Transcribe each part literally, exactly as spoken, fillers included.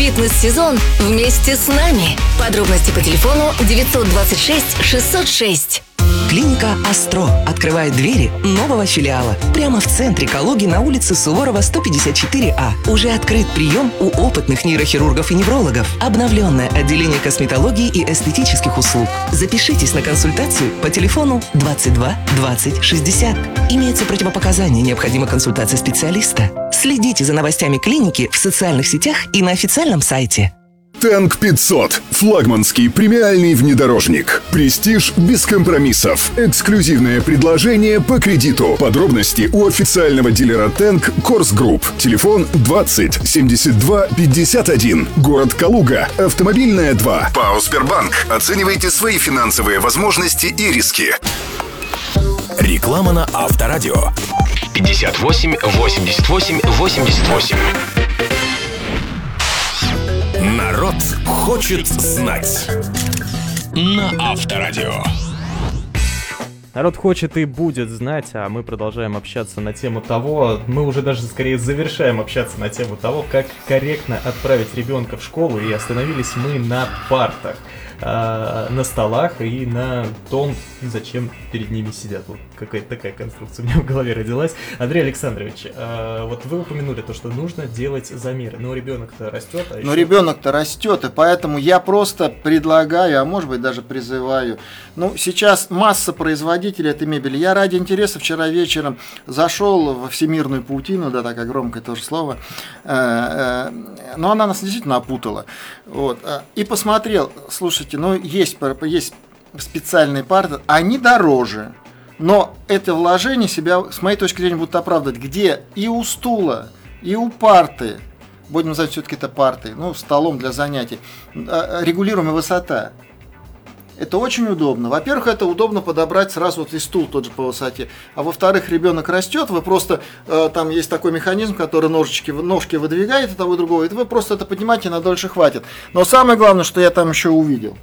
Фитнес-сезон вместе с нами. Подробности по телефону девятьсот двадцать шесть шестьсот шесть. Клиника «Астро» открывает двери нового филиала прямо в центре Калуги на улице Суворова, сто пятьдесят четыре А. Уже открыт прием у опытных нейрохирургов и неврологов. Обновленное отделение косметологии и эстетических услуг. Запишитесь на консультацию по телефону двадцать два двадцать шестьдесят. Имеются противопоказания, необходима консультация специалиста. Следите за новостями клиники в социальных сетях и на официальном сайте. Танк пятьсот. Флагманский премиальный внедорожник. Престиж без компромиссов. Эксклюзивное предложение по кредиту. Подробности у официального дилера Тэнк Корс Групп. Телефон двадцать семьдесят два пятьдесят один. Город Калуга. Автомобильная два. ПАО «Сбербанк». Оценивайте свои финансовые возможности и риски. Реклама на Авторадио. пятьдесят восемь восемьдесят восемь восемьдесят восемь. Народ хочет знать. На Авторадио. Народ хочет и будет знать, а мы продолжаем общаться на тему того, мы уже даже скорее завершаем общаться на тему того, как корректно отправить ребенка в школу, и остановились мы на партах, э, на столах и на том, зачем перед ними сидят. Вот какая-то такая конструкция у меня в голове родилась. Андрей Александрович, э, вот вы упомянули то, что нужно делать замеры, но ребенок-то растет. А еще... Но ребенок-то растет, и поэтому я просто предлагаю, а может быть даже призываю. Ну, сейчас масса производителей этой мебели. Я ради интереса вчера вечером зашел во всемирную паутину, да, такое громкое тоже слово, но она нас действительно опутала. Вот. И посмотрел, слушайте, ну, есть, есть специальные парты, они дороже. Но это вложение себя, с моей точки зрения, будут оправдывать, где и у стула, и у парты, будем называть все-таки это партой, ну, столом для занятий, регулируемая высота. Это очень удобно. Во-первых, это удобно подобрать сразу вот и стул тот же по высоте. А во-вторых, ребенок растет, вы просто, э, там есть такой механизм, который ножички, ножки выдвигает и того и другого, и вы просто это поднимаете, на дольше хватит. Но самое главное, что я там еще увидел,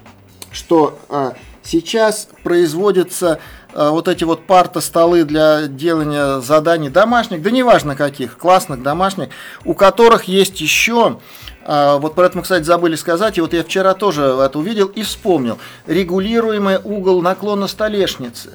что э, сейчас производятся э, вот эти вот парты, столы для делания заданий домашних, да неважно каких, классных, домашних, у которых есть еще... Вот про это мы, кстати, забыли сказать, и вот я вчера тоже это увидел и вспомнил. Регулируемый угол наклона столешницы.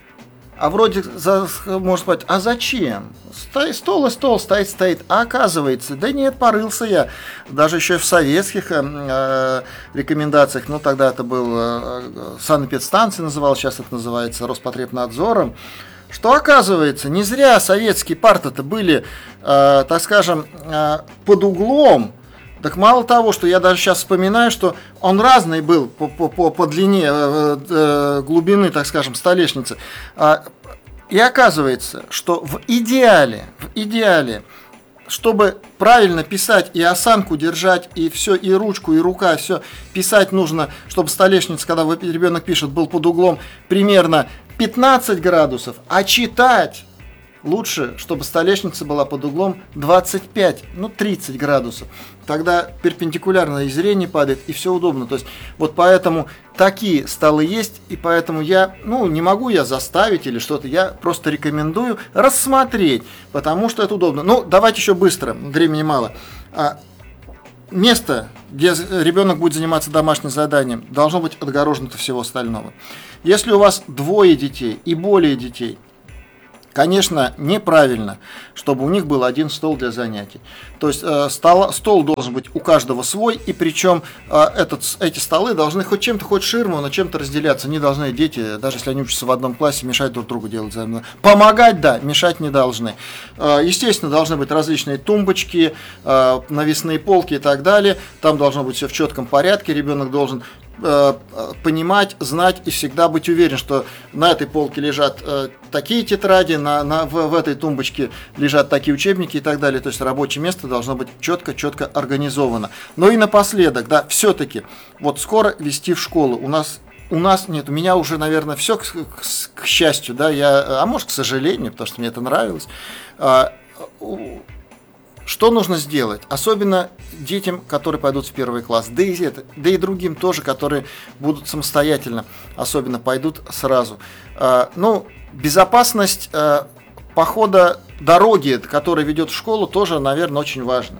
А вроде, можно сказать, а зачем? Стоит стол и стол, стоит, стоит. А оказывается, да нет, порылся я. Даже еще в советских э, рекомендациях, ну тогда это был э, санэпидстанция называлась, сейчас это называется Роспотребнадзором. Что оказывается, не зря советские парты-то были, э, так скажем, э, под углом. Так мало того, что я даже сейчас вспоминаю, что он разный был по, по, по, по длине, э, э, глубины, так скажем, столешницы. А, и оказывается, что в идеале, в идеале, чтобы правильно писать и осанку держать, и все, и ручку, и рука, все писать нужно, чтобы столешница, когда ребенок пишет, был под углом примерно пятнадцать градусов, а читать... Лучше, чтобы столешница была под углом двадцать пять, ну тридцать градусов. Тогда перпендикулярное зрение падает, и все удобно. То есть, вот поэтому такие столы есть, и поэтому я, ну, не могу я заставить или что-то, я просто рекомендую рассмотреть, потому что это удобно. Ну, давайте еще быстро, времени мало. Место, где ребенок будет заниматься домашним заданием, должно быть отгорожено от всего остального. Если у вас двое детей и более детей, конечно, неправильно, чтобы у них был один стол для занятий. То есть э, стол, стол должен быть у каждого свой, и причем э, этот, эти столы должны хоть чем-то, хоть ширму, но чем-то разделяться. Не должны дети, даже если они учатся в одном классе, мешать друг другу делать заодно. Помогать, да, мешать не должны. Э, естественно, должны быть различные тумбочки, э, навесные полки и так далее. Там должно быть все в четком порядке. Ребенок должен понимать, знать и всегда быть уверен, что на этой полке лежат э, такие тетради, на, на, в, в этой тумбочке лежат такие учебники и так далее. То есть рабочее место должно быть четко-четко организовано. Но и напоследок, да, все-таки, вот скоро вести в школу. У нас, у нас нет, у меня уже, наверное, все, к, к, к счастью, да, я, а может, к сожалению, потому что мне это нравилось. А, Что нужно сделать? Особенно детям, которые пойдут в первый класс, да и, это, да и другим тоже, которые будут самостоятельно, особенно пойдут сразу. А, ну, безопасность а, похода дороги, которая ведет в школу, тоже, наверное, очень важна.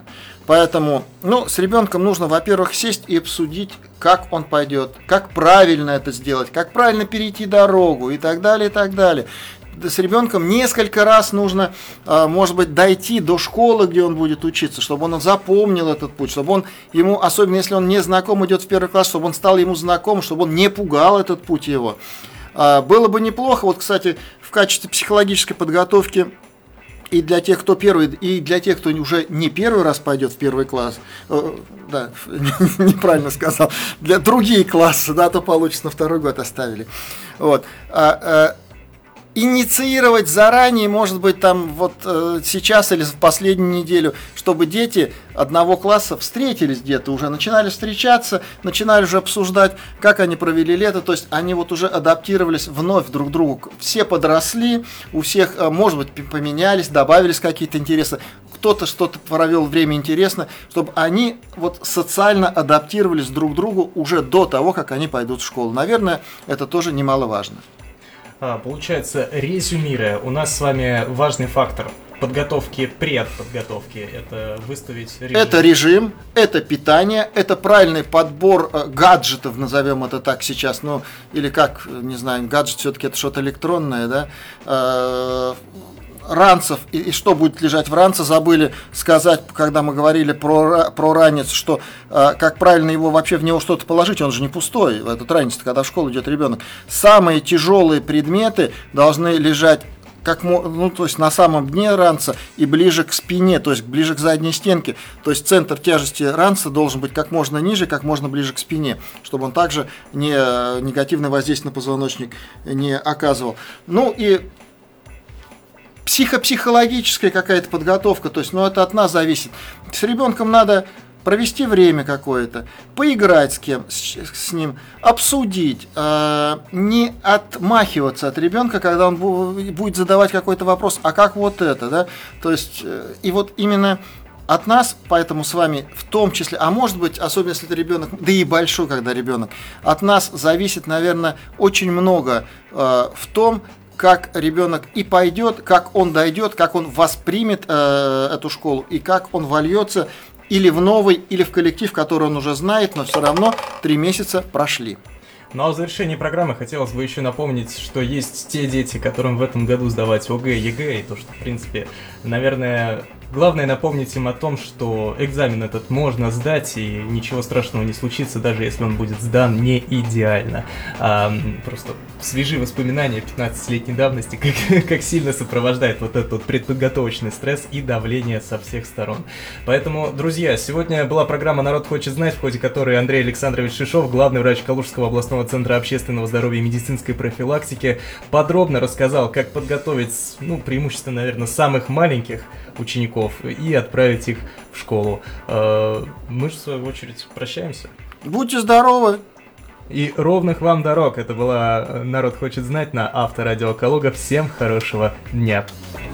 Поэтому, ну, с ребенком нужно, во-первых, сесть и обсудить, как он пойдет, как правильно это сделать, как правильно перейти дорогу и так далее, и так далее. С ребенком несколько раз нужно, может быть, дойти до школы, где он будет учиться, чтобы он запомнил этот путь, чтобы он ему, особенно если он не знаком, идет в первый класс, чтобы он стал ему знаком, чтобы он не пугал этот путь его. Было бы неплохо, вот, кстати, в качестве психологической подготовки и для тех, кто первый, и для тех, кто уже не первый раз пойдет в первый класс, э, да, неправильно сказал, для других классов, да, то получится на второй год оставили. Вот. А, а, инициировать заранее, может быть, там вот э, сейчас или в последнюю неделю, чтобы дети одного класса встретились где-то уже, начинали встречаться, начинали уже обсуждать, как они провели лето, то есть они вот уже адаптировались вновь друг к другу. Все подросли, у всех, э, может быть, поменялись, добавились какие-то интересы, кто-то что-то провел время интересно, чтобы они вот социально адаптировались друг к другу уже до того, как они пойдут в школу. Наверное, это тоже немаловажно. А, получается, резюмируя, у нас с вами важный фактор подготовки, предподготовки, это выставить режим. Это режим, это питание, это правильный подбор э, гаджетов, назовем это так сейчас, ну, или как, не знаю, гаджет все-таки это что-то электронное, да, э, ранцев, и, и что будет лежать в ранце, забыли сказать, когда мы говорили про, про ранец, что э, как правильно его вообще в него что-то положить, он же не пустой, этот ранец, когда в школу идет ребенок. Самые тяжелые предметы должны лежать как, ну, то есть на самом дне ранца и ближе к спине, то есть ближе к задней стенке. То есть центр тяжести ранца должен быть как можно ниже, как можно ближе к спине, чтобы он также не, негативное воздействие на позвоночник не оказывал. Ну и психопсихологическая какая-то подготовка, то есть, ну, это от нас зависит. С ребенком надо провести время какое-то, поиграть с кем, с, с ним, обсудить, э, не отмахиваться от ребенка, когда он будет задавать какой-то вопрос, а как вот это, да, то есть, э, и вот именно от нас, поэтому с вами в том числе, а может быть, особенно если это ребенок, да и большой, когда ребенок, от нас зависит, наверное, очень много э, в том, как ребенок и пойдет, как он дойдет, как он воспримет э, эту школу и как он вольется или в новый, или в коллектив, который он уже знает, но все равно три месяца прошли. Ну а в завершении программы хотелось бы еще напомнить, что есть те дети, которым в этом году сдавать ОГЭ, ЕГЭ, и то, что, в принципе, наверное, главное напомнить им о том, что экзамен этот можно сдать, и ничего страшного не случится, даже если он будет сдан не идеально. А, просто свежи воспоминания пятнадцатилетней давности, как, как сильно сопровождает вот этот вот предподготовочный стресс и давление со всех сторон. Поэтому, друзья, сегодня была программа «Народ хочет знать», в ходе которой Андрей Александрович Шишов, главный врач Калужского областного центра общественного здоровья и медицинской профилактики, подробно рассказал, как подготовить, ну, преимущественно, наверное, самых маленьких учеников и отправить их в школу. Мы же, в свою очередь, прощаемся. Будьте здоровы! И ровных вам дорог. Это была «Народ хочет знать» на Авторадио Калуга. Всем хорошего дня!